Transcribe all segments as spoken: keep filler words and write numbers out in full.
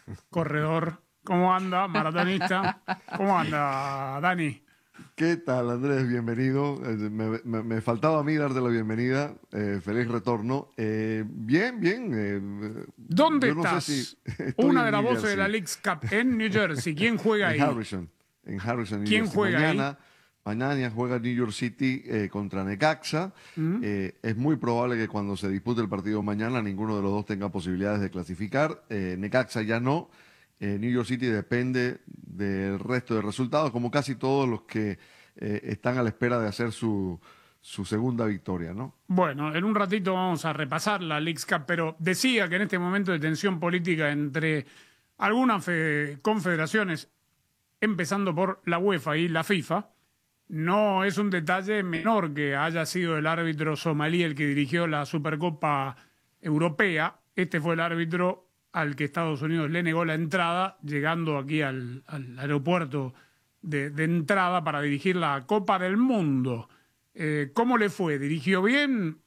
corredor. ¿Cómo anda, maratonista? ¿Cómo anda, Dani? ¿Qué tal, Andrés? Bienvenido. Eh, Me, me- me faltaba a mí darte la bienvenida. Eh, feliz retorno. Eh, bien, bien. eh, ¿Dónde yo no sé si estás? estoy Una en de las New voces de la Jersey, Leagues Cup en New Jersey. ¿Quién juega en ahí? Harrison, en Harrison, New ¿Quién Jersey. juega ahí? Mañana, mañana juega New York City eh, contra Necaxa. ¿Mm? Eh, es muy probable que cuando se dispute el partido mañana ninguno de los dos tenga posibilidades de clasificar. Eh, Necaxa ya no. Eh, New York City depende del resto de resultados, como casi todos los que eh, están a la espera de hacer su, su segunda victoria, ¿no? Bueno, en un ratito vamos a repasar la Leagues Cup, pero decía que en este momento de tensión política entre algunas fe- confederaciones, empezando por la UEFA y la FIFA, no es un detalle menor que haya sido el árbitro somalí el que dirigió la Supercopa Europea. Este fue el árbitro al que Estados Unidos le negó la entrada, llegando aquí al, al aeropuerto de, de entrada para dirigir la Copa del Mundo. Eh, ¿Cómo le fue? ¿Dirigió bien?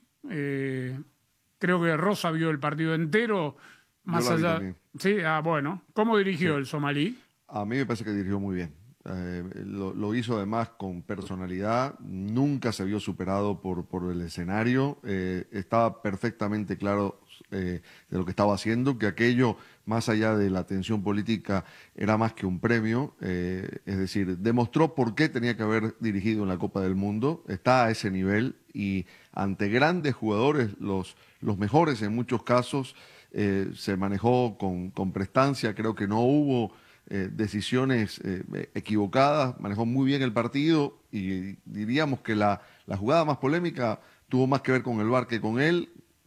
Eh, creo que Rosa vio el partido entero, Yo más la vi allá... también. Sí, ah, bueno. ¿Cómo Sí. dirigió el somalí? A mí me parece que dirigió muy bien. Eh, lo, lo hizo además con personalidad, nunca se vio superado por, por el escenario, eh, estaba perfectamente claro eh, de lo que estaba haciendo, que aquello, más allá de la tensión política, era más que un premio, eh, es decir, demostró por qué tenía que haber dirigido en la Copa del Mundo, está a ese nivel y ante grandes jugadores, los, los mejores en muchos casos, eh, se manejó con, con prestancia, creo que no hubo eh, decisiones eh, equivocadas, manejó muy bien el partido y diríamos que la, la jugada más polémica tuvo más que ver con el V A R que con él.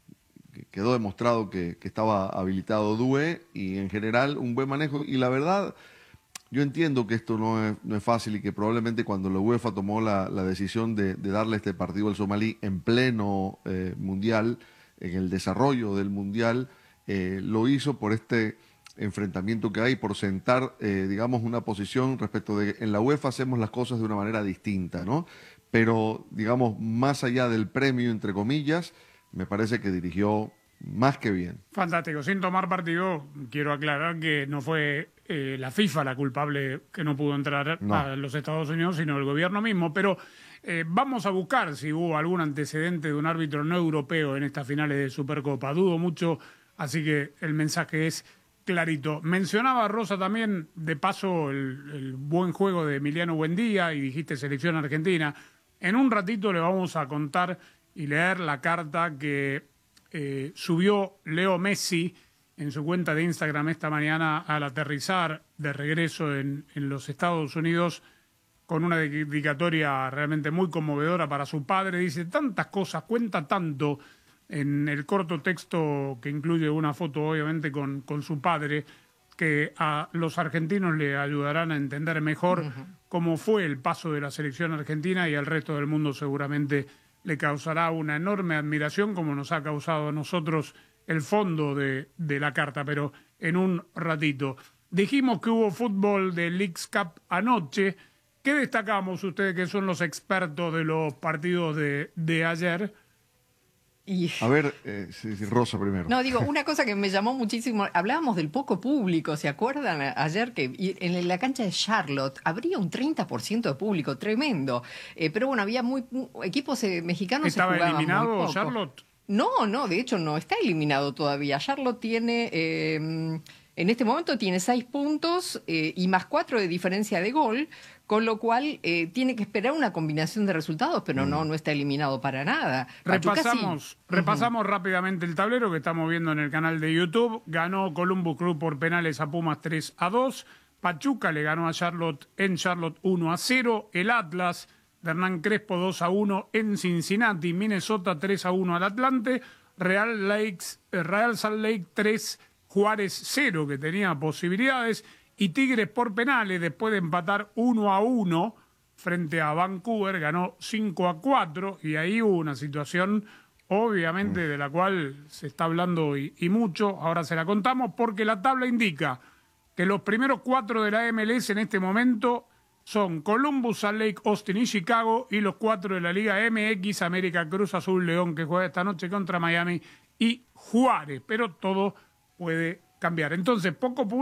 Que Quedó demostrado que, que estaba habilitado Due y en general un buen manejo. Y la verdad, yo entiendo que esto no es, no es fácil y que probablemente cuando la UEFA tomó la, la decisión de, de darle este partido al somalí en pleno eh, mundial, en el desarrollo del mundial, eh, lo hizo por este enfrentamiento que hay, por sentar, eh, digamos, una posición respecto de en la UEFA hacemos las cosas de una manera distinta, ¿no? Pero, digamos, más allá del premio, entre comillas, me parece que dirigió más que bien. Fantástico. Sin tomar partido, quiero aclarar que no fue eh, la FIFA la culpable que no pudo entrar No. a los Estados Unidos, sino el gobierno mismo. Pero eh, vamos a buscar si hubo algún antecedente de un árbitro no europeo en estas finales de Supercopa. Dudo mucho, así que el mensaje es clarito. Mencionaba Rosa también, de paso, el, el buen juego de Emiliano Buendía y dijiste selección argentina. En un ratito le vamos a contar y leer la carta que eh, subió Leo Messi en su cuenta de Instagram esta mañana al aterrizar de regreso en, en los Estados Unidos con una dedicatoria realmente muy conmovedora para su padre. Dice tantas cosas, cuenta tanto en el corto texto que incluye una foto obviamente con, con su padre, que a los argentinos le ayudarán a entender mejor uh-huh. cómo fue el paso de la selección argentina y al resto del mundo seguramente le causará una enorme admiración como nos ha causado a nosotros el fondo de, de la carta, pero en un ratito. Dijimos que hubo fútbol de Leagues Cup anoche. ¿Qué destacamos ustedes que son los expertos de los partidos de, de ayer? Y... A ver, eh, sí, sí, Rosa primero. No, digo, una cosa que me llamó muchísimo, hablábamos del poco público, ¿se acuerdan? Ayer que en la cancha de Charlotte habría un treinta por ciento de público, tremendo. Eh, pero bueno, había muy equipos eh, mexicanos. ¿Estaba se jugaban eliminado muy poco. Charlotte? No, no, de hecho no está eliminado todavía. Charlotte tiene, eh, en este momento tiene seis puntos eh, y más cuatro de diferencia de gol, con lo cual eh, tiene que esperar una combinación de resultados, pero mm. no, no está eliminado para nada. Repasamos, sí. repasamos uh-huh. rápidamente el tablero que estamos viendo en el canal de YouTube. Ganó Columbus Crew por penales a Pumas tres a dos. Pachuca le ganó a Charlotte en Charlotte uno a cero. El Atlas de Hernán Crespo dos a uno en Cincinnati. Minnesota tres a uno al Atlante. Real, Lakes, Real Salt Lake tres, Juárez cero, que tenía posibilidades. Y Tigres por penales, después de empatar uno a uno frente a Vancouver, ganó cinco a cuatro. Y ahí hubo una situación, obviamente, de la cual se está hablando y, y mucho. Ahora se la contamos porque la tabla indica que los primeros cuatro de la M L S en este momento son Columbus, Salt Lake, Austin y Chicago, y los cuatro de la Liga M X, América, Cruz Azul, León, que juega esta noche contra Miami, y Juárez. Pero todo puede cambiar. Entonces, poco